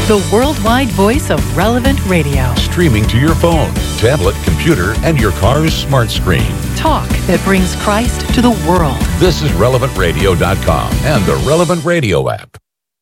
the worldwide voice of Relevant Radio. Streaming to your phone, tablet, computer, and your car's smart screen. Talk that brings Christ to the world. This is RelevantRadio.com and the Relevant Radio app.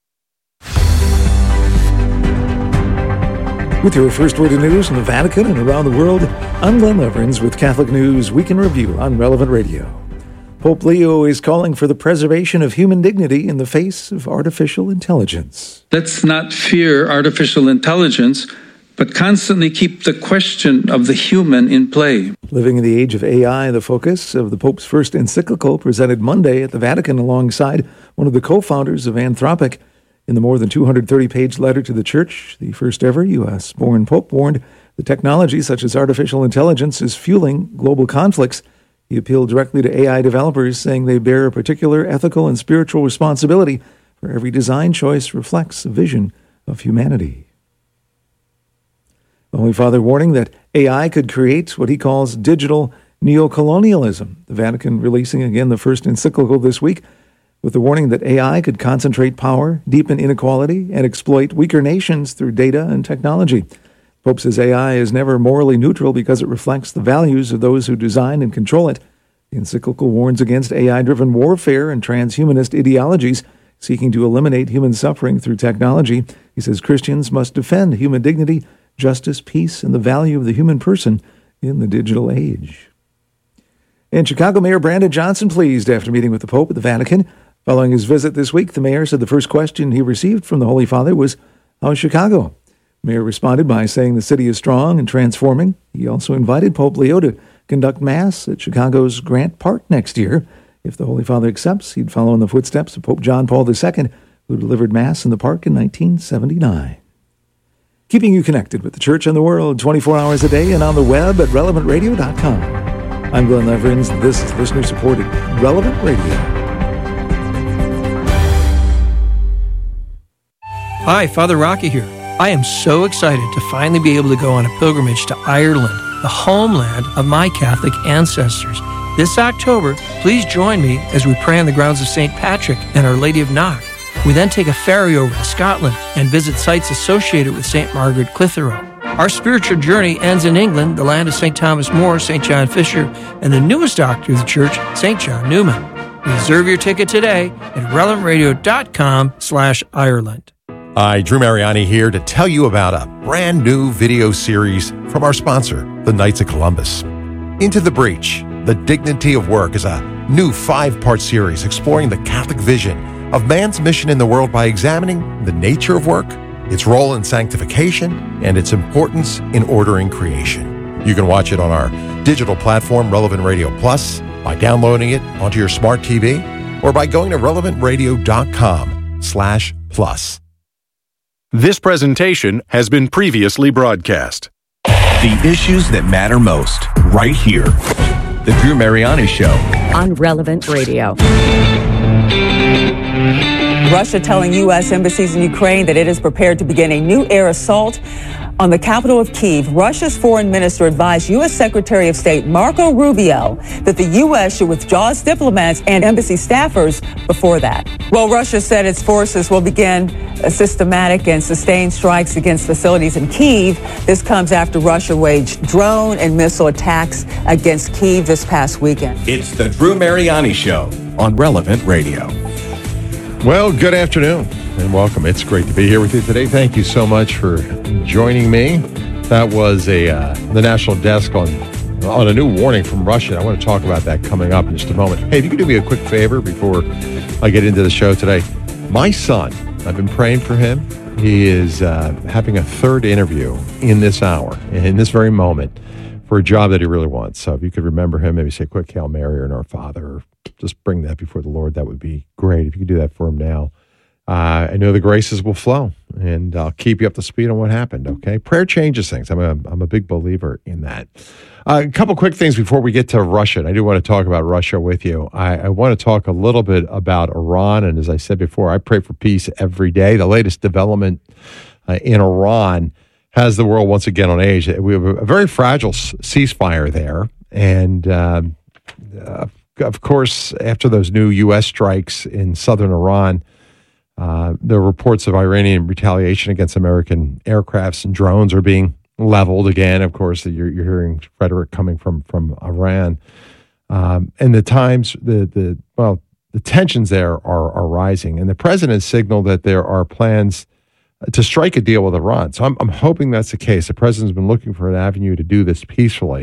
With your first word of news from the Vatican and around the world, I'm Glenn Leverins with Catholic News Week in Review on Relevant Radio. Pope Leo is calling for the preservation of human dignity in the face of artificial intelligence. Let's not fear artificial intelligence, but constantly keep the question of the human in play. Living in the age of AI, the focus of the Pope's first encyclical presented Monday at the Vatican alongside one of the co-founders of Anthropic. In the more than 230-page letter to the Church, the first ever U.S.-born Pope warned that technology such as artificial intelligence is fueling global conflicts. He appealed directly to AI developers, saying they bear a particular ethical and spiritual responsibility for every design choice reflects a vision of humanity. The Holy Father warning that AI could create what he calls digital neocolonialism. The Vatican releasing again the first encyclical this week with the warning that AI could concentrate power, deepen inequality, and exploit weaker nations through data and technology. Pope says AI is never morally neutral because it reflects the values of those who design and control it. The encyclical warns against AI-driven warfare and transhumanist ideologies seeking to eliminate human suffering through technology. He says Christians must defend human dignity, justice, peace, and the value of the human person in the digital age. And Chicago Mayor Brandon Johnson pleased after meeting with the Pope at the Vatican. Following his visit this week, the mayor said the first question he received from the Holy Father was, "How's Chicago?" The mayor responded by saying the city is strong and transforming. He also invited Pope Leo to conduct Mass at Chicago's Grant Park next year. If the Holy Father accepts, he'd follow in the footsteps of Pope John Paul II, who delivered Mass in the park in 1979. Keeping you connected with the Church and the world 24 hours a day and on the web at RelevantRadio.com. I'm Glenn Leverins. This is listener-supported Relevant Radio. Hi, Father Rocky here. I am so excited to finally be able to go on a pilgrimage to Ireland, the homeland of my Catholic ancestors. This October, please join me as we pray on the grounds of St. Patrick and Our Lady of Knock. We then take a ferry over to Scotland and visit sites associated with St. Margaret Clitheroe. Our spiritual journey ends in England, the land of St. Thomas More, St. John Fisher, and the newest doctor of the Church, St. John Newman. Reserve your ticket today at RelevantRadio.com/Ireland. Hi, Drew Mariani here to tell you about a brand new video series from our sponsor, the Knights of Columbus. Into the Breach, The Dignity of Work is a new 5-part series exploring the Catholic vision of man's mission in the world by examining the nature of work, its role in sanctification, and its importance in ordering creation. You can watch it on our digital platform, Relevant Radio Plus, by downloading it onto your smart TV, or by going to relevantradio.com/plus. This presentation has been previously broadcast. The issues that matter most, right here. The Drew Mariani Show. On Relevant Radio. Russia telling U.S. embassies in Ukraine that it is prepared to begin a new air assault on the capital of Kyiv. Russia's foreign minister advised U.S. Secretary of State Marco Rubio that the U.S. should withdraw its diplomats and embassy staffers before that. Well, Russia said its forces will begin systematic and sustained strikes against facilities in Kyiv. This comes after Russia waged drone and missile attacks against Kyiv this past weekend. It's the Drew Mariani Show on Relevant Radio. Well, good afternoon and welcome. It's great to be here with you today. Thank you so much for joining me. That was the National Desk on a new warning from Russia. I want to talk about that coming up in just a moment. Hey, if you could do me a quick favor before I get into the show today. My son, I've been praying for him. He is having a third interview in this hour, in this very moment, for a job that he really wants. So if you could remember him, maybe say a quick Hail Mary or in Our Father, or just bring that before the Lord. That would be great if you could do that for him now. I know the graces will flow, and I'll keep you up to speed on what happened, okay? Prayer changes things. I'm a big believer in that. A couple quick things before we get to Russia, and I do want to talk about Russia with you. I want to talk a little bit about Iran, and as I said before, I pray for peace every day. The latest development in Iran has the world once again on edge. We have a very fragile ceasefire there, and of course, after those new U.S. strikes in southern Iran, There are reports of Iranian retaliation against American aircrafts and drones are being leveled again. Of course, you're hearing rhetoric coming from Iran, and the tensions there are rising. And the president signaled that there are plans to strike a deal with Iran. So I'm hoping that's the case. The president's been looking for an avenue to do this peacefully.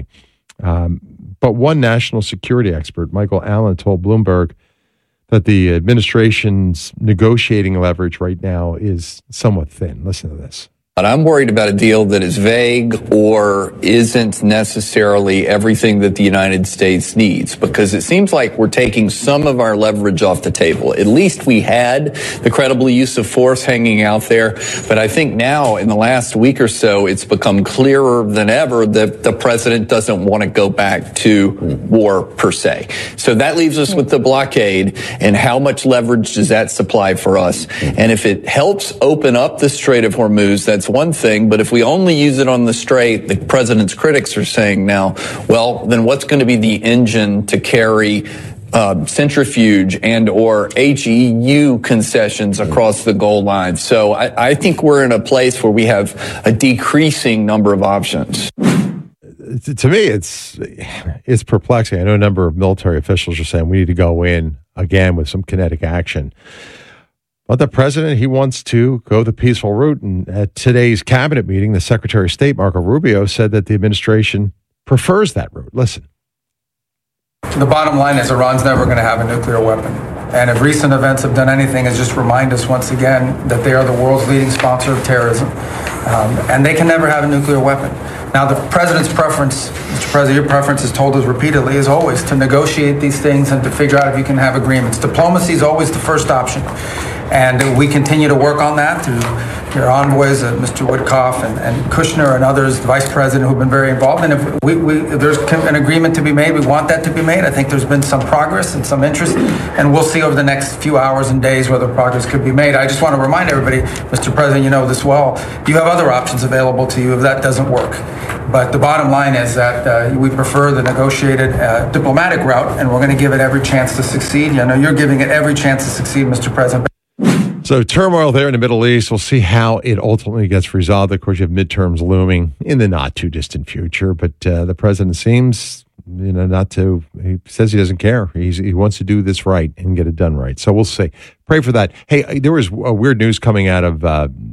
But one national security expert, Michael Allen, told Bloomberg that the administration's negotiating leverage right now is somewhat thin. Listen to this. But I'm worried about a deal that is vague or isn't necessarily everything that the United States needs, because it seems like we're taking some of our leverage off the table. At least we had the credible use of force hanging out there. But I think now, in the last week or so, it's become clearer than ever that the president doesn't want to go back to war per se. So that leaves us with the blockade, and how much leverage does that supply for us? And if it helps open up the Strait of Hormuz, that's one thing, but if we only use it on the strait, the president's critics are saying now, well, then what's going to be the engine to carry centrifuge and or HEU concessions across the goal line? So I think we're in a place where we have a decreasing number of options. To me, it's perplexing. I know a number of military officials are saying we need to go in again with some kinetic action. But the president, he wants to go the peaceful route. And at today's cabinet meeting, the Secretary of State, Marco Rubio, said that the administration prefers that route. Listen. The bottom line is Iran's never going to have a nuclear weapon. And if recent events have done anything, is just remind us once again that they are the world's leading sponsor of terrorism. And they can never have a nuclear weapon. Now, the president's preference, Mr. President, your preference has told us repeatedly, is always to negotiate these things and to figure out if you can have agreements. Diplomacy is always the first option. And we continue to work on that through your envoys, Mr. Woodcoff and Kushner and others, the vice president, who've been very involved. And if there's an agreement to be made, we want that to be made. I think there's been some progress and some interest, and we'll see over the next few hours and days whether progress could be made. I just want to remind everybody, Mr. President, you know this well, you have other options available to you if that doesn't work. But the bottom line is that we prefer the negotiated diplomatic route, and we're going to give it every chance to succeed. I know you're giving it every chance to succeed, Mr. President. So turmoil there in the Middle East. We'll see how it ultimately gets resolved. Of course, you have midterms looming in the not too distant future, but the president seems, not to. He says he doesn't care. He wants to do this right and get it done right. So we'll see. Pray for that. Hey, there was weird news coming out of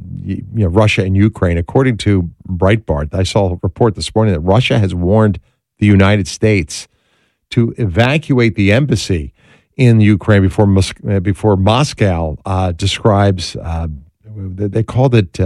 Russia and Ukraine. According to Breitbart, I saw a report this morning that Russia has warned the United States to evacuate the embassy in Ukraine before Moscow describes, they called it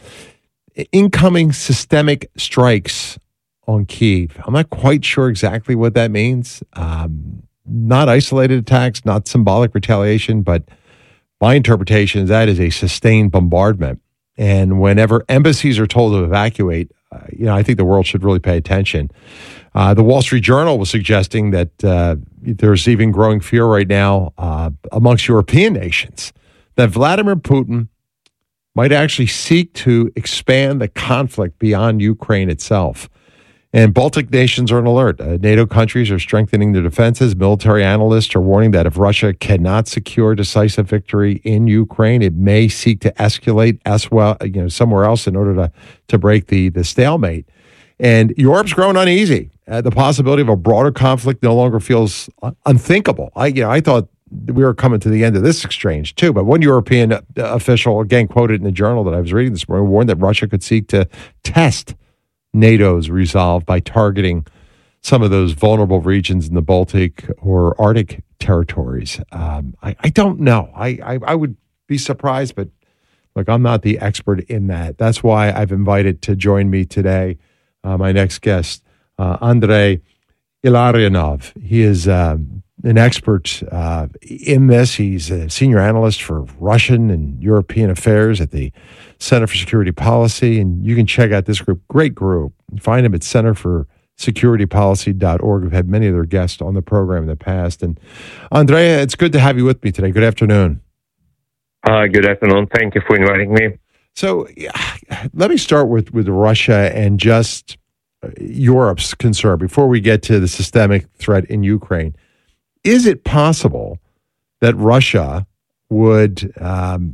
incoming systemic strikes on Kyiv. I'm not quite sure exactly what that means. Not isolated attacks, not symbolic retaliation, but my interpretation is that is a sustained bombardment. And whenever embassies are told to evacuate, I think the world should really pay attention. The Wall Street Journal was suggesting that there's even growing fear right now amongst European nations that Vladimir Putin might actually seek to expand the conflict beyond Ukraine itself. And Baltic nations are on alert. NATO countries are strengthening their defenses. Military analysts are warning that if Russia cannot secure decisive victory in Ukraine, it may seek to escalate somewhere else in order to break the stalemate. And Europe's grown uneasy. The possibility of a broader conflict no longer feels unthinkable. I thought we were coming to the end of this exchange too. But one European official, again quoted in the journal that I was reading this morning, warned that Russia could seek to test NATO's resolve by targeting some of those vulnerable regions in the Baltic or Arctic territories. I don't know. I would be surprised, but look, I'm not the expert in that. That's why I've invited to join me today my next guest, Andrei Illarionov. He is an expert in this. He's a senior analyst for Russian and European affairs at the Center for Security Policy, and you can check out this group. Great group. Find them at centerforsecuritypolicy.org. We've had many of their guests on the program in the past. And Andrea, it's good to have you with me today. Good afternoon. Good afternoon. Thank you for inviting me. So let me start with Russia and just Europe's concern before we get to the systemic threat in Ukraine. Is it possible that Russia would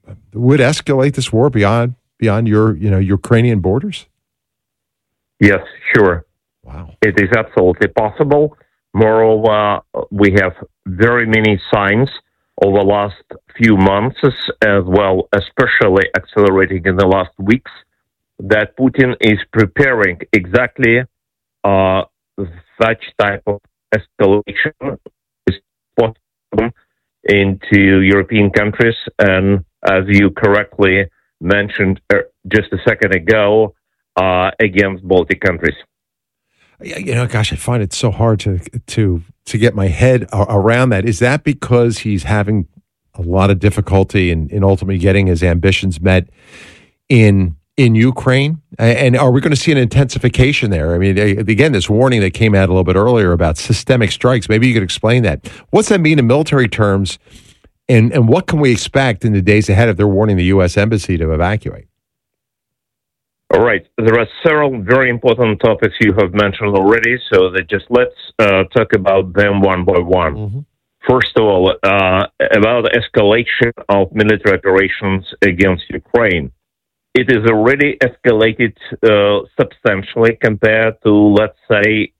would escalate this war beyond your Ukrainian borders? Yes, sure. Wow. It is absolutely possible. Moreover, we have very many signs over the last few months, as well, especially accelerating in the last weeks, that Putin is preparing exactly such type of escalation is possible into European countries. And as you correctly mentioned just a second ago, against Baltic countries. Gosh, I find it so hard to get my head around that. Is that because he's having a lot of difficulty in ultimately getting his ambitions met in Ukraine? And are we going to see an intensification there? I mean, again, this warning that came out a little bit earlier about systemic strikes, maybe you could explain that. What's that mean in military terms, and what can we expect in the days ahead if they're warning the U.S. Embassy to evacuate? All right. There are several very important topics you have mentioned already, so let's talk about them one by one. Mm-hmm. First of all, about escalation of military operations against Ukraine. It is already escalated substantially compared to, let's say,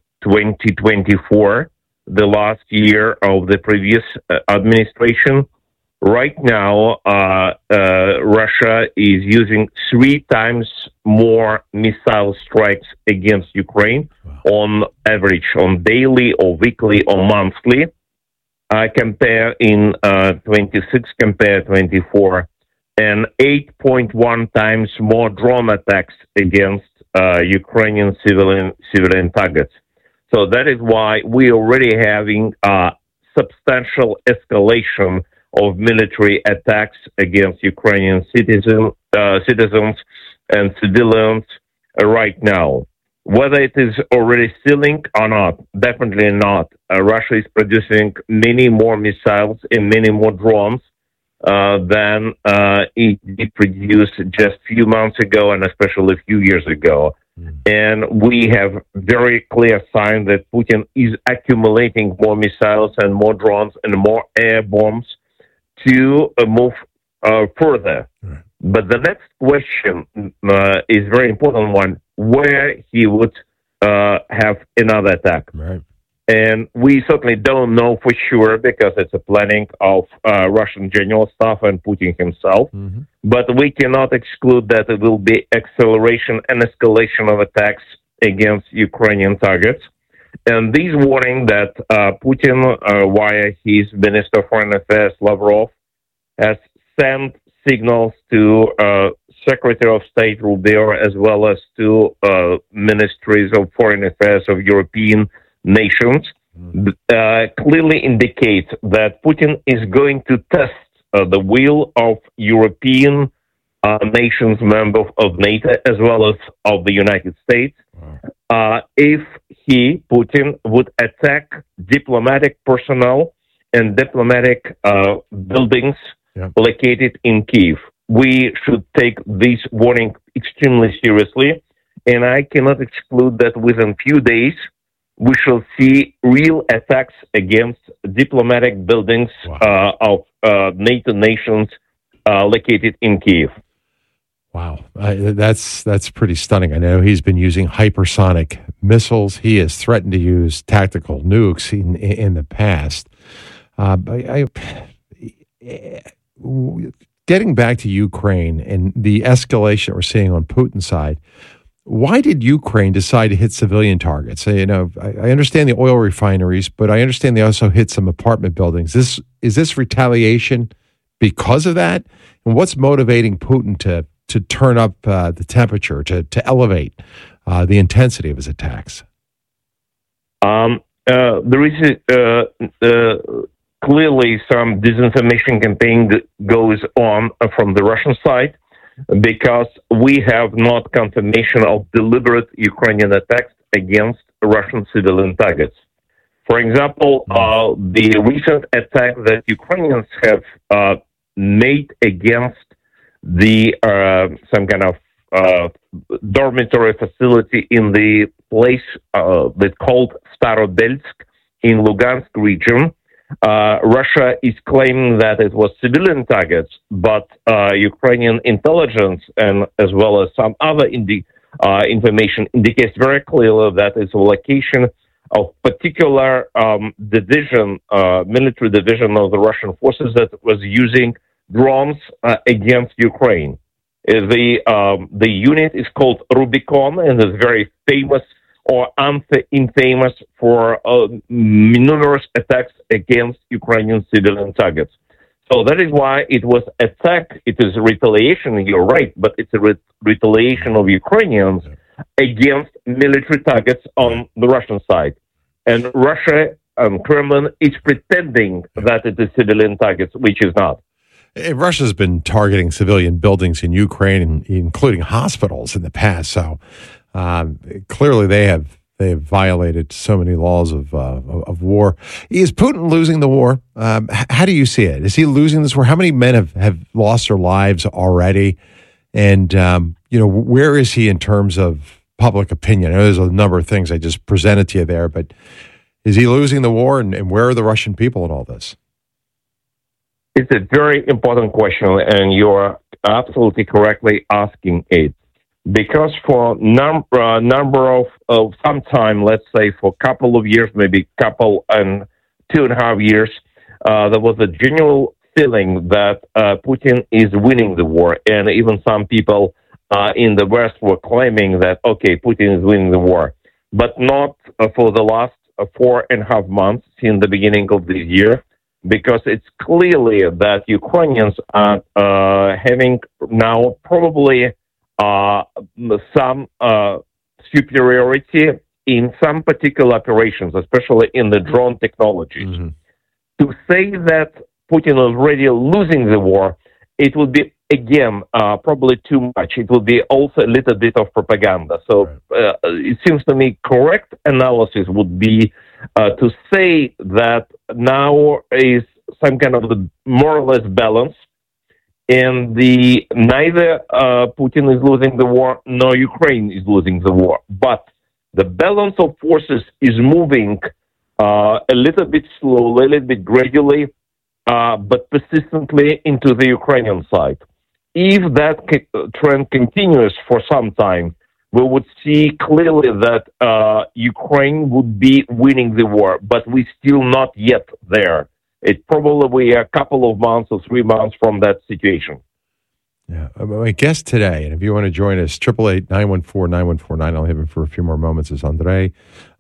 2024, the last year of the previous administration. Right now, Russia is using 3 times more missile strikes against Ukraine on average, on daily or weekly or monthly. Compare in 26, compare 24, and 8.1 times more drone attacks against Ukrainian civilian targets. So that is why we already having substantial escalation of military attacks against Ukrainian citizens and civilians right now. Whether it is already ceiling or not, definitely not. Russia is producing many more missiles and many more drones than it produced just a few months ago and especially a few years ago. And we have very clear sign that Putin is accumulating more missiles and more drones and more air bombs to move further. Right. But the next question is very important one, where he would have another attack. Right. And we certainly don't know for sure because it's a planning of Russian general staff and Putin himself. Mm-hmm. But we cannot exclude that it will be acceleration and escalation of attacks against Ukrainian targets. And this warning that Putin, via his Minister of Foreign Affairs, Lavrov, has sent signals to Secretary of State Rubio as well as to ministries of foreign affairs of European nations, clearly indicates that Putin is going to test the will of European nations, members of NATO, as well as of the United States, if he, Putin, would attack diplomatic personnel and diplomatic buildings located in Kyiv. We should take this warning extremely seriously, and I cannot exclude that within few days we shall see real attacks against diplomatic buildings of NATO nations located in Kyiv. Wow, that's pretty stunning. I know he's been using hypersonic missiles. He has threatened to use tactical nukes in the past. Getting back to Ukraine and the escalation we're seeing on Putin's side, why did Ukraine decide to hit civilian targets? I understand the oil refineries, but I understand they also hit some apartment buildings. Is this retaliation because of that? And what's motivating Putin to turn up the temperature, to elevate the intensity of his attacks? There is clearly some disinformation campaign that goes on from the Russian side because we have not confirmation of deliberate Ukrainian attacks against Russian civilian targets. For example, the recent attack that Ukrainians have made against the some kind of dormitory facility in the place that's called Starodelsk in Lugansk region. Russia is claiming that it was civilian targets, but Ukrainian intelligence and as well as some other information indicates very clearly that it's a location of particular division, military division of the Russian forces that was using drones against Ukraine. The unit is called Rubicon and is very famous or infamous for numerous attacks against Ukrainian civilian targets. So that is why it was attacked. It is a retaliation, you're right, but it's a retaliation of Ukrainians against military targets on the Russian side. And Russia, Kremlin, is pretending that it is civilian targets, which is not. Russia's been targeting civilian buildings in Ukraine, including hospitals, in the past. So clearly, they have violated so many laws of war. Is Putin losing the war? How do you see it? Is he losing this war? How many men have lost their lives already? And where is he in terms of public opinion? I know there's a number of things I just presented to you there, but is he losing the war? And where are the Russian people in all this? It's a very important question, and you're absolutely correctly asking it. Because for number of some time, let's say for a couple of years, maybe couple and 2.5 years, there was a general feeling that Putin is winning the war, and even some people in the West were claiming that, okay, Putin is winning the war, but not for the last 4.5 months since the beginning of this year, because it's clearly that Ukrainians are having now probably some superiority in some particular operations, especially in the drone technologies. Mm-hmm. To say that Putin is already losing the war, it would be, again, probably too much. It would be also a little bit of propaganda. So it seems to me correct analysis would be to say that now is some kind of more or less balance, and neither Putin is losing the war nor Ukraine is losing the war. But the balance of forces is moving a little bit slowly, a little bit gradually, but persistently into the Ukrainian side. If that trend continues for some time, we would see clearly that Ukraine would be winning the war, but we're still not yet there. It probably a couple of months or 3 months from that situation. Yeah, my guest today, and if you want to join us, 888-914-9149, I'll have him for a few more moments, is Andrei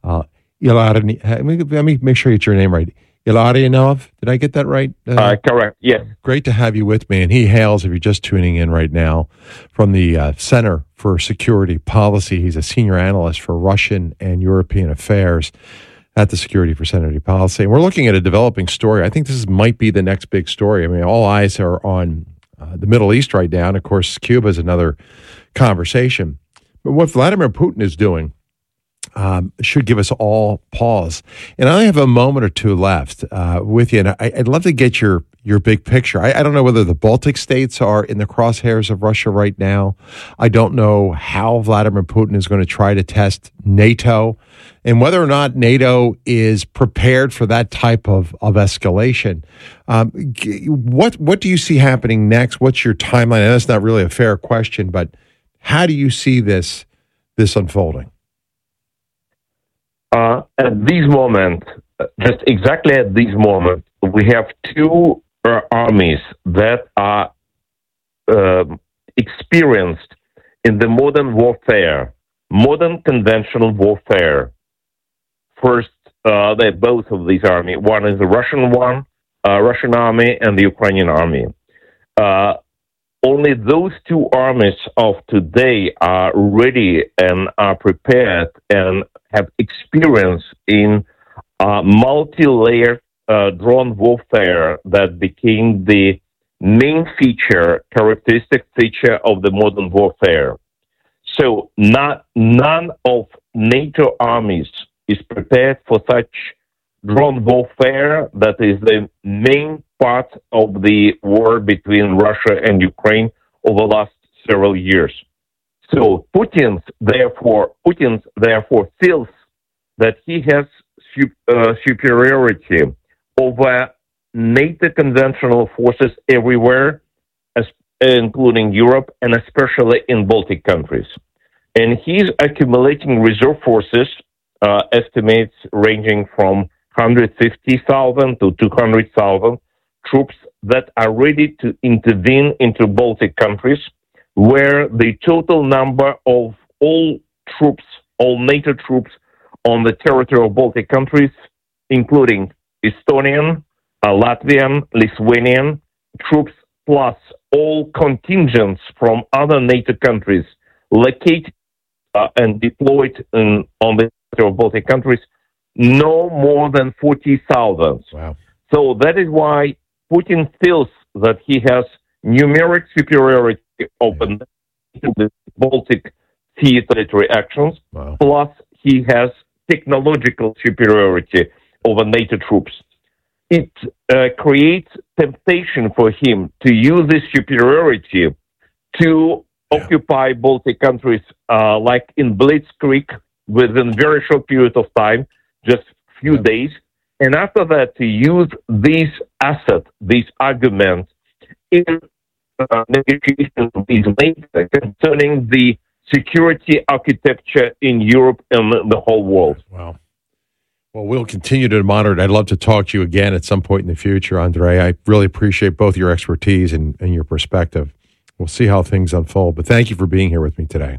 Ilarionov. Let me make sure I get your name right. Ilarionov, did I get that right? Correct, yes. Great to have you with me. And he hails, if you're just tuning in right now, from the Center for Security Policy. He's a senior analyst for Russian and European affairs at the Security for Security Policy. And we're looking at a developing story. I think this might be the next big story. I mean, all eyes are on the Middle East right now. And, of course, Cuba is another conversation. But what Vladimir Putin is doing should give us all pause. And I only have a moment or two left with you. And I'd love to get your big picture. I don't know whether the Baltic states are in the crosshairs of Russia right now. I don't know how Vladimir Putin is going to try to test NATO and whether or not NATO is prepared for that type of escalation. What do you see happening next? What's your timeline? I know that's not really a fair question, but how do you see this unfolding? At this moment, just exactly at this moment, we have two armies that are experienced in the modern warfare, modern conventional warfare. First, they're both of these armies. One is the Russian army, and the Ukrainian army. Only those two armies of today are ready and are prepared and have experience in multi-layered drone warfare that became the main characteristic feature of the modern warfare. So none of NATO armies is prepared for such drone warfare that is the main part of the war between Russia and Ukraine over the last several years. So Putin therefore feels that he has superiority over NATO conventional forces everywhere, including Europe, and especially in Baltic countries. And he's accumulating reserve forces, estimates ranging from 150,000 to 200,000 troops that are ready to intervene into Baltic countries, where the total number of all troops, all NATO troops on the territory of Baltic countries, including Estonian, Latvian, Lithuanian troops, plus all contingents from other NATO countries located and deployed on the territory of Baltic countries, no more than 40,000. Wow. So that is why Putin feels that he has numeric superiority over the Baltic Sea territory actions, plus he has technological superiority over NATO troops. It creates temptation for him to use this superiority to occupy Baltic countries like in Blitzkrieg within very short period of time, just few days, and after that to use these assets, these arguments in negotiations with NATO concerning the security architecture in Europe and the whole world. Wow. Well, we'll continue to monitor it. I'd love to talk to you again at some point in the future, Andrei. I really appreciate both your expertise and your perspective. We'll see how things unfold. But thank you for being here with me today.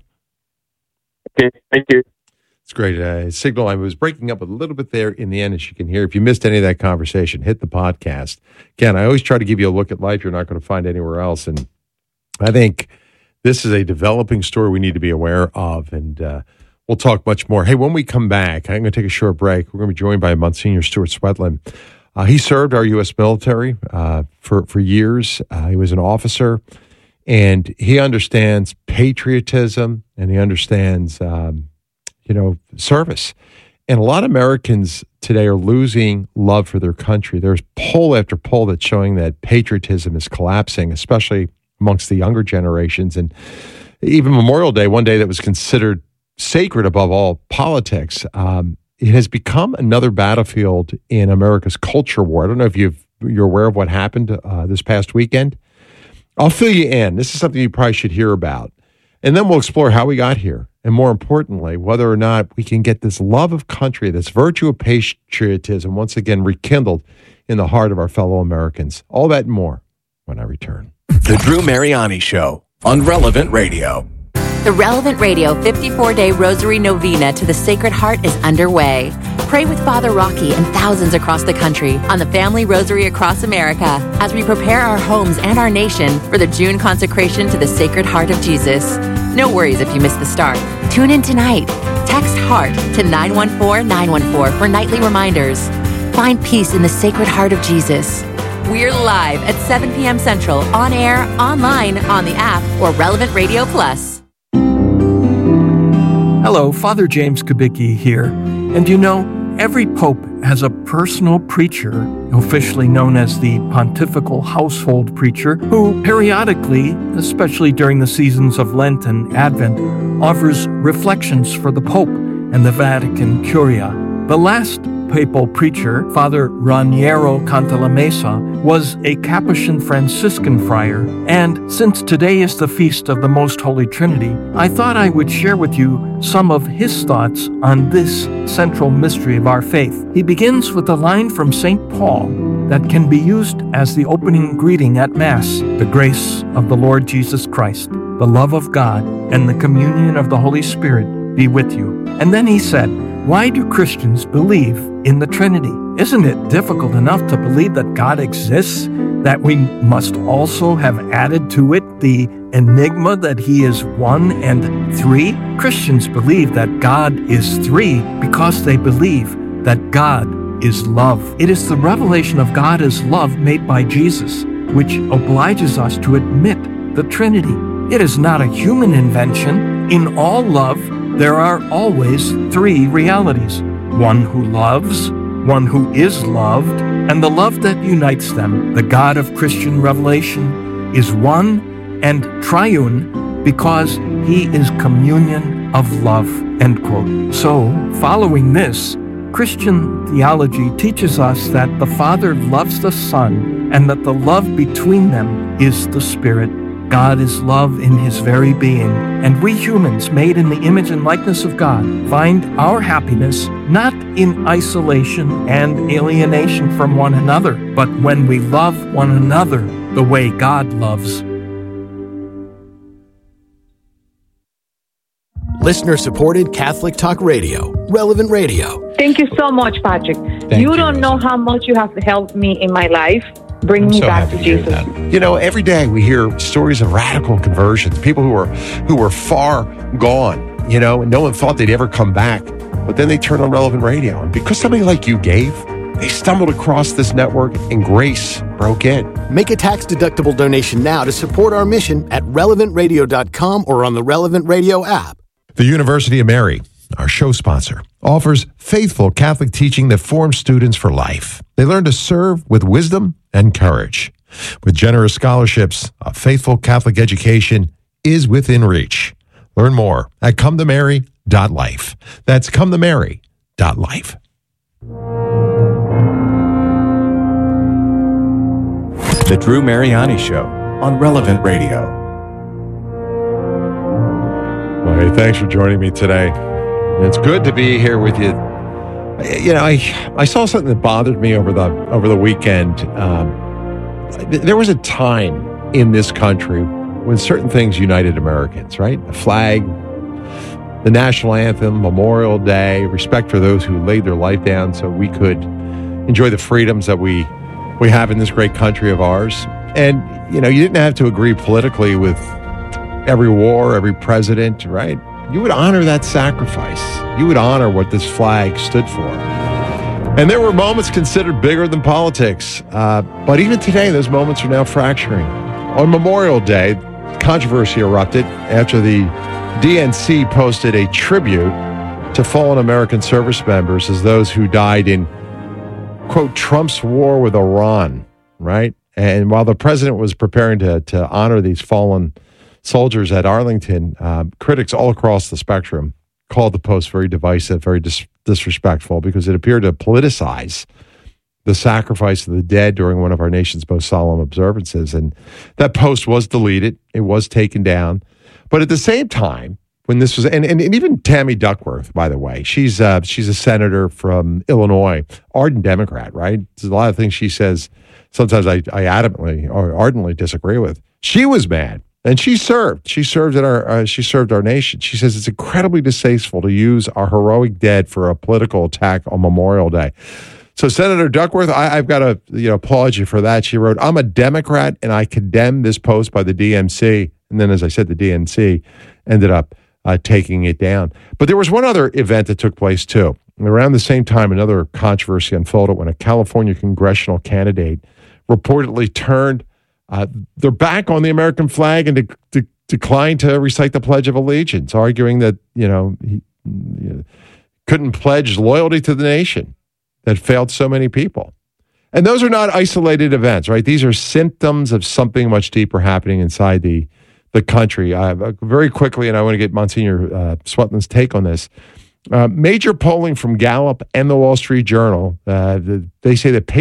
Okay, thank you. It's great. Signal, I was breaking up a little bit there in the end, as you can hear. If you missed any of that conversation, hit the podcast. Again, I always try to give you a look at life you're not going to find anywhere else. And I think this is a developing story we need to be aware of. And we'll talk much more. Hey, when we come back, I'm going to take a short break. We're going to be joined by Monsignor Stuart Swetland. He served our U.S. military for years. He was an officer, and he understands patriotism, and he understands service. And a lot of Americans today are losing love for their country. There's poll after poll that's showing that patriotism is collapsing, especially amongst the younger generations. And even Memorial Day, one day that was considered sacred above all politics, it has become another battlefield in America's culture war. I don't know if you're aware of what happened this past weekend. I'll fill you in. This is something you probably should hear about. And then we'll explore how we got here. And more importantly, whether or not we can get this love of country, this virtue of patriotism once again rekindled in the heart of our fellow Americans. All that and more when I return. The Drew Mariani Show on Relevant Radio. The Relevant Radio 54-day Rosary Novena to the Sacred Heart is underway. Pray with Father Rocky and thousands across the country on the Family Rosary across America as we prepare our homes and our nation for the June consecration to the Sacred Heart of Jesus. No worries if you miss the start. Tune in tonight. Text HEART to 914-914 for nightly reminders. Find peace in the Sacred Heart of Jesus. We're live at 7 p.m. Central, on air, online, on the app, or Relevant Radio Plus. Hello, Father James Kubicki here. And you know, every pope has a personal preacher, officially known as the Pontifical Household Preacher, who periodically, especially during the seasons of Lent and Advent, offers reflections for the Pope and the Vatican Curia. The last papal preacher, Father Raniero Cantalamessa, was a Capuchin Franciscan friar, and since today is the Feast of the Most Holy Trinity, I thought I would share with you some of his thoughts on this central mystery of our faith. He begins with a line from St. Paul that can be used as the opening greeting at Mass: "The grace of the Lord Jesus Christ, the love of God, and the communion of the Holy Spirit be with you." And then he said, "Why do Christians believe in the Trinity? Isn't it difficult enough to believe that God exists, that we must also have added to it the enigma that he is one and three? Christians believe that God is three because they believe that God is love. It is the revelation of God as love made by Jesus, which obliges us to admit the Trinity. It is not a human invention. In all love, there are always three realities: one who loves, one who is loved, and the love that unites them. The God of Christian revelation is one and triune because he is communion of love." End quote. So, following this, Christian theology teaches us that the Father loves the Son and that the love between them is the Spirit. God is love in his very being, and we humans, made in the image and likeness of God, find our happiness not in isolation and alienation from one another, but when we love one another the way God loves. Listener-supported Catholic Talk Radio, Relevant Radio. Thank you so much, Patrick. You don't know how much you have helped me in my life. Bring me back to Jesus. You know, every day we hear stories of radical conversions, people who were far gone, you know, and no one thought they'd ever come back. But then they turned on Relevant Radio. And because somebody like you gave, they stumbled across this network and grace broke in. Make a tax-deductible donation now to support our mission at relevantradio.com or on the Relevant Radio app. The University of Mary, our show sponsor, offers faithful Catholic teaching that forms students for life. They learn to serve with wisdom and courage. With generous scholarships, a faithful Catholic education is within reach. Learn more at cometomary.life. That's cometomary.life. The Drew Mariani Show on Relevant Radio. Well, hey, thanks for joining me today. It's good to be here with you. You know, I saw something that bothered me over the weekend. There was a time in this country when certain things united Americans, right? The flag, the national anthem, Memorial Day, respect for those who laid their life down so we could enjoy the freedoms that we have in this great country of ours. And, you know, you didn't have to agree politically with every war, every president, right? You would honor that sacrifice. You would honor what this flag stood for. And there were moments considered bigger than politics. But even today, those moments are now fracturing. On Memorial Day, controversy erupted after the DNC posted a tribute to fallen American service members as those who died in, quote, Trump's war with Iran, right? And while the president was preparing to honor these fallen soldiers at Arlington, critics all across the spectrum called the post very divisive, very disrespectful, because it appeared to politicize the sacrifice of the dead during one of our nation's most solemn observances. And that post was deleted. It was taken down. But at the same time, when this was, and even Tammy Duckworth, by the way, she's a senator from Illinois, ardent Democrat, right? There's a lot of things she says sometimes I adamantly or ardently disagree with. She was mad. And she served. She served our nation. She says it's incredibly distasteful to use our heroic dead for a political attack on Memorial Day. So Senator Duckworth, I've got to applaud you for that. She wrote, "I'm a Democrat and I condemn this post by the DNC." And then, as I said, the DNC ended up taking it down. But there was one other event that took place too. And around the same time, another controversy unfolded when a California congressional candidate reportedly turned their back on the American flag and declined to recite the Pledge of Allegiance, arguing that, he couldn't pledge loyalty to the nation that failed so many people. And those are not isolated events, right? These are symptoms of something much deeper happening inside the country. Very quickly, and I want to get Monsignor Swetlin's take on this. Major polling from Gallup and the Wall Street Journal, they say that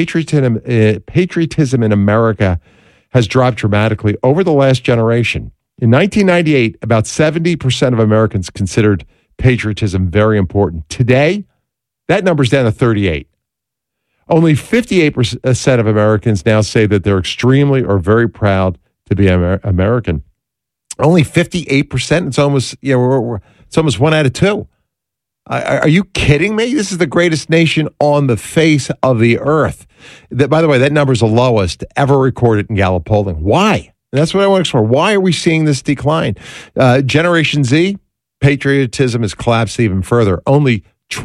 patriotism in America has dropped dramatically over the last generation. In 1998, about 70% of Americans considered patriotism very important. Today, that number's down to 38. Only 58% of Americans now say that they're extremely or very proud to be American. Only 58%. It's almost it's almost 1 out of 2. Are you kidding me? This is the greatest nation on the face of the earth. By the way, that number is the lowest ever recorded in Gallup polling. Why? And that's what I want to explore. Why are we seeing this decline? Generation Z, patriotism has collapsed even further. Only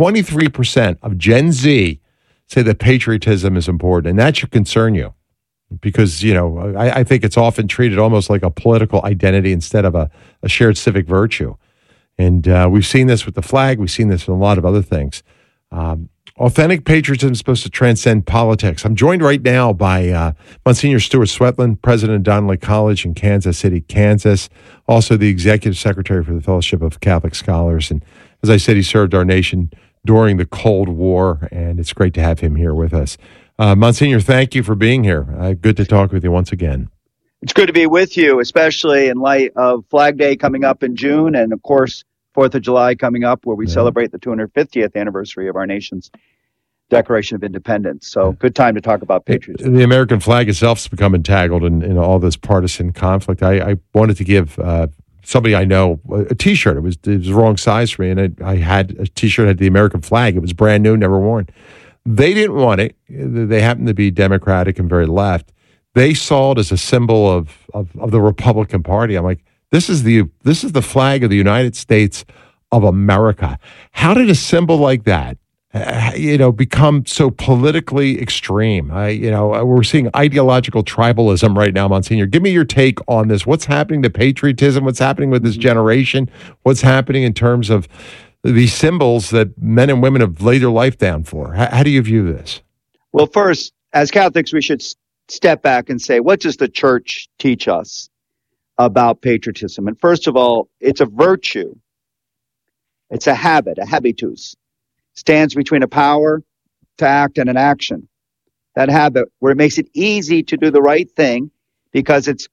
23% of Gen Z say that patriotism is important, and that should concern you because, I think it's often treated almost like a political identity instead of a shared civic virtue. And we've seen this with the flag. We've seen this with a lot of other things. Authentic patriotism is supposed to transcend politics. I'm joined right now by Monsignor Stuart Swetlin, president of Donnelly College in Kansas City, Kansas, also the executive secretary for the Fellowship of Catholic Scholars. And as I said, he served our nation during the Cold War, and it's great to have him here with us. Monsignor, thank you for being here. Good to talk with you once again. It's good to be with you, especially in light of Flag Day coming up in June, and of course, 4th of July coming up, where we celebrate the 250th anniversary of our nation's Declaration of Independence. So good time to talk about patriotism. The American flag itself has become entangled in all this partisan conflict. I wanted to give somebody I know a T-shirt. It was the wrong size for me, and I had a T-shirt that had the American flag. It was brand new, never worn. They didn't want it. They happened to be Democratic and very left. They saw it as a symbol of the Republican Party. I'm like, this is the flag of the United States of America. How did a symbol like that become so politically extreme? We're seeing ideological tribalism right now, Monsignor. Give me your take on this. What's happening to patriotism? What's happening with this generation? What's happening in terms of these symbols that men and women have laid their life down for? How do you view this? Well, first, as Catholics, we should step back and say, what does the church teach us about patriotism? And first of all, it's a virtue. It's a habit, a habitus. Stands between a power to act and an action. That habit where it makes it easy to do the right thing because it's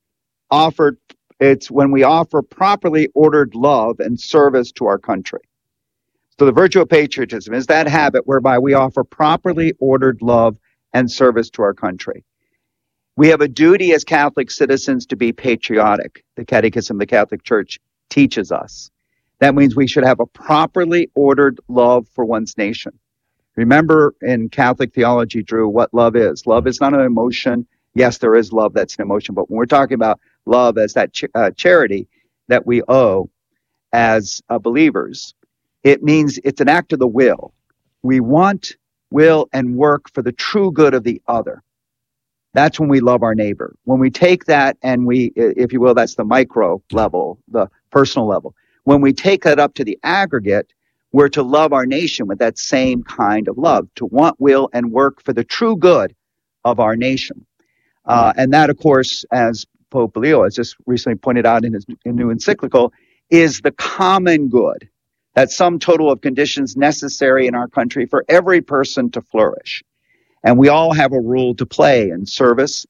when we offer properly ordered love and service to our country. So the virtue of patriotism is that habit whereby we offer properly ordered love and service to our country. We have a duty as Catholic citizens to be patriotic. The Catechism of the Catholic Church teaches us. That means we should have a properly ordered love for one's nation. Remember in Catholic theology, Drew, what love is. Love is not an emotion. Yes, there is love that's an emotion, but when we're talking about love as that charity that we owe as believers, it means it's an act of the will. We want, will, and work for the true good of the other. That's when we love our neighbor. When we take that and we, if you will, that's the micro level, the personal level. When we take that up to the aggregate, we're to love our nation with that same kind of love, to want, will, and work for the true good of our nation. And that, of course, as Pope Leo has just recently pointed out in his new encyclical, is the common good, that sum total of conditions necessary in our country for every person to flourish. And we all have a role to play in service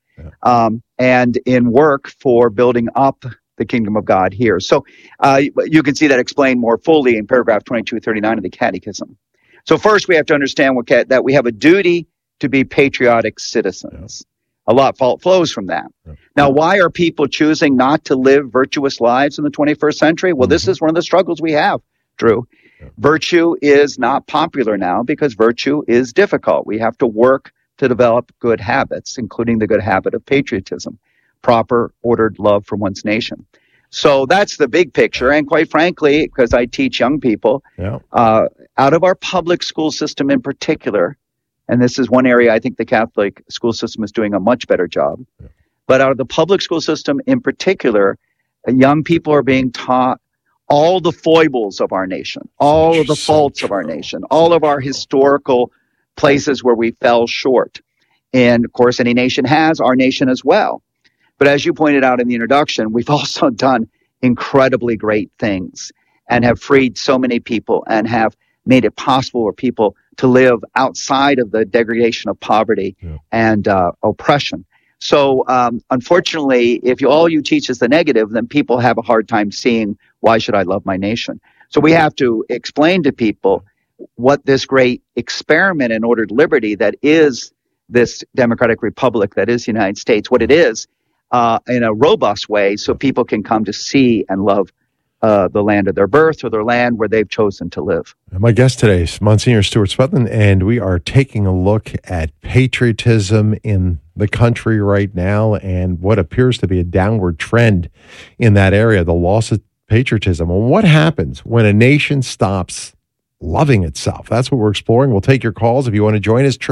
and in work for building up the kingdom of God here. So you can see that explained more fully in paragraph 2239 of the Catechism. So first we have to understand that we have a duty to be patriotic citizens. A lot flows from that. Now, why are people choosing not to live virtuous lives in the 21st century? Well, this is one of the struggles we have, Drew. Virtue is not popular now because virtue is difficult. We have to work to develop good habits, including the good habit of patriotism, proper ordered love for one's nation. So that's the big picture. And quite frankly, because I teach young people, out of our public school system in particular, and this is one area I think the Catholic school system is doing a much better job, but out of the public school system in particular, young people are being taught all the foibles of our nation, all of the faults of our nation, all of our historical places where we fell short. And of course, any nation has, our nation as well. But as you pointed out in the introduction, we've also done incredibly great things and have freed so many people and have made it possible for people to live outside of the degradation of poverty and oppression. So unfortunately, if all you teach is the negative, then people have a hard time seeing why should I love my nation. So we have to explain to people what this great experiment in ordered liberty that is this democratic republic that is the United States, what it is in a robust way so people can come to see and love the land of their birth or their land where they've chosen to live. My guest today is Monsignor Stuart Spudlin, and we are taking a look at patriotism in the country right now and what appears to be a downward trend in that area, the loss of patriotism. And what happens when a nation stops loving itself? That's what we're exploring. We'll take your calls if you want to join us.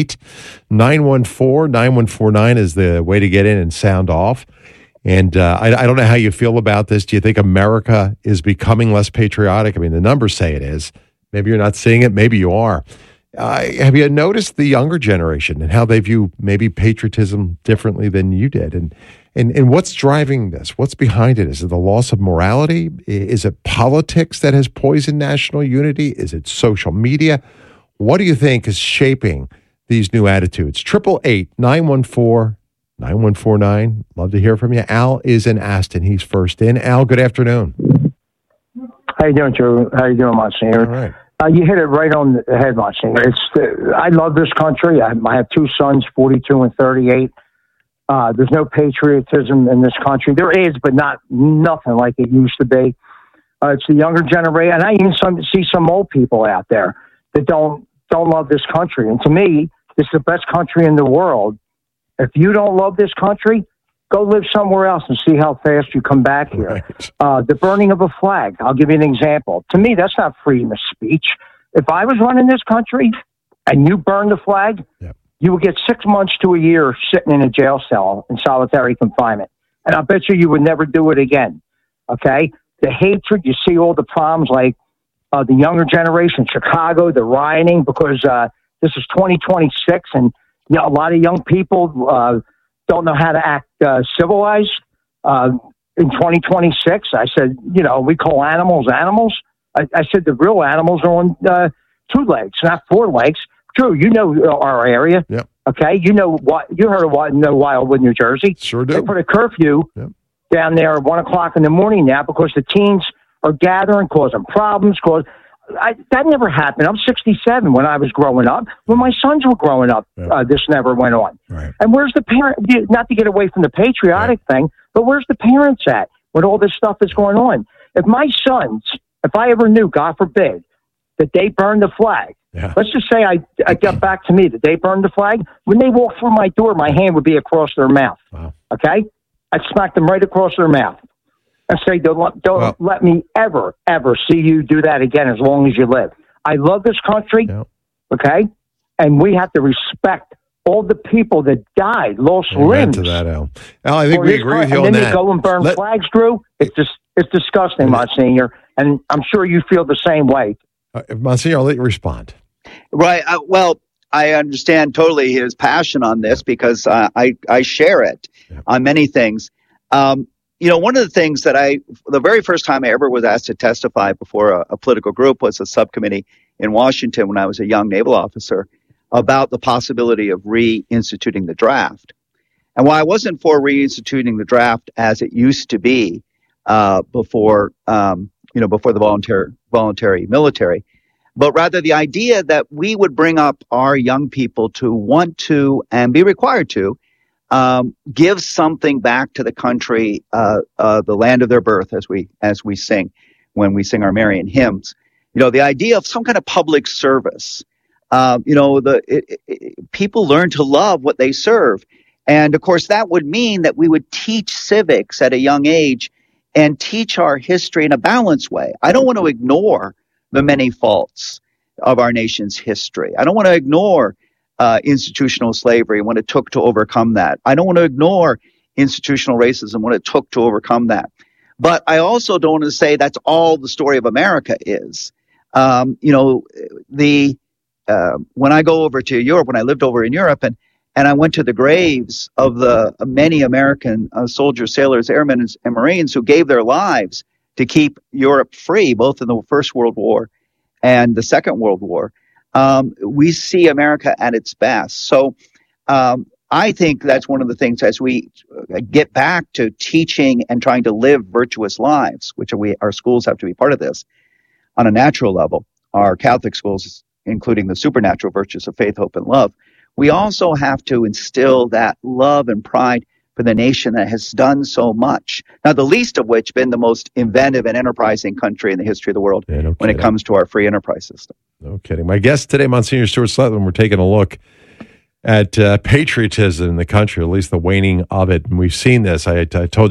888-914-9149 is the way to get in and sound off. And I don't know how you feel about this. Do you think America is becoming less patriotic? I mean, the numbers say it is. Maybe you're not seeing it. Maybe you are. Have you noticed the younger generation and how they view maybe patriotism differently than you did? And what's driving this? What's behind it? Is it the loss of morality? Is it politics that has poisoned national unity? Is it social media? What do you think is shaping these new attitudes? 888-914-9149. Love to hear from you. Al is in Aston. He's first in. Al, good afternoon. How you doing, Joe? How you doing, Monsignor? All right. You hit it right on the head, Monsignor. I love this country. I have two sons, 42 and 38. There's no patriotism in this country. There is, but nothing like it used to be. It's the younger generation, and I even see some old people out there that don't love this country. And to me, it's the best country in the world. If you don't love this country, go live somewhere else and see how fast you come back here. Right. The burning of a flag, I'll give you an example. To me, that's not freedom of speech. If I was running this country and you burned the flag, you would get 6 months to a year sitting in a jail cell in solitary confinement. And I bet you would never do it again. Okay? The hatred, you see all the problems like the younger generation, Chicago, the rioting, because this is 2026 and a lot of young people don't know how to act civilized. In 2026, I said, we call animals animals. I said the real animals are on 2 legs, not 4 legs. True, our area. Yep. Okay, you heard of Wildwood, New Jersey. Sure do. They put a curfew down there at 1 o'clock in the morning now because the teens are gathering, causing problems. That never happened. I'm 67 when I was growing up. When my sons were growing up, this never went on. Right. And where's the parent? Not to get away from the patriotic thing, but where's the parents at when all this stuff is going on? If my sons, if I ever knew, God forbid, that they burned the flag, let's just say I got back to me that they burned the flag. When they walk through my door, my hand would be across their mouth. Wow. Okay? I'd smack them right across their mouth and say, don't let me ever see you do that again as long as you live. I love this country, okay? And we have to respect all the people that died, lost limbs. To that, Al. Al, I think we agree with you on that. And then they go and burn flags, Drew. It's disgusting, Monsignor, and I'm sure you feel the same way. Monsignor, I'll let you respond. Right. Well, I understand totally his passion on this because I share it on many things. One of the things that the very first time I ever was asked to testify before a political group was a subcommittee in Washington when I was a young naval officer about the possibility of reinstituting the draft. And while I wasn't for reinstituting the draft as it used to be before the voluntary military, but rather the idea that we would bring up our young people to want to and be required to give something back to the country, the land of their birth, as we sing when we sing our Marian hymns. The idea of some kind of public service. People learn to love what they serve, and of course that would mean that we would teach civics at a young age and teach our history in a balanced way. I don't want to ignore the many faults of our nation's history. I don't want to ignore institutional slavery and what it took to overcome that. I don't want to ignore institutional racism, what it took to overcome that. But I also don't want to say that's all the story of America is. When I go over to Europe, when I lived over in Europe, and I went to the graves of the many American soldiers, sailors, airmen, and Marines who gave their lives to keep Europe free, both in the First World War and the Second World War, we see America at its best. So I think that's one of the things as we get back to teaching and trying to live virtuous lives, which our schools have to be part of this on a natural level, our Catholic schools, including the supernatural virtues of faith, hope, and love. We also have to instill that love and pride for the nation that has done so much. Now, the least of which been the most inventive and enterprising country in the history of the world when it comes to our free enterprise system. No kidding. My guest today, Monsignor Stuart Sletherland, we're taking a look at patriotism in the country, at least the waning of it. And we've seen this. I told